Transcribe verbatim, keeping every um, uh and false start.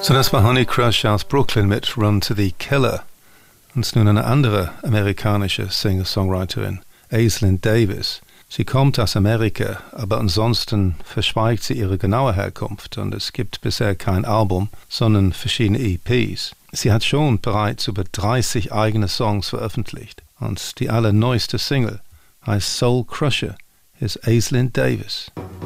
So, das war Honey Crush aus Brooklyn mit Run to the Killer. Und nun eine andere amerikanische Singer-Songwriterin, Aislinn Davis. Sie kommt aus Amerika, aber ansonsten verschweigt sie ihre genaue Herkunft und es gibt bisher kein Album, sondern verschiedene E Ps. Sie hat schon bereits über dreißig eigene Songs veröffentlicht und die allerneueste Single heißt Soul Crusher, ist Aislinn Davis.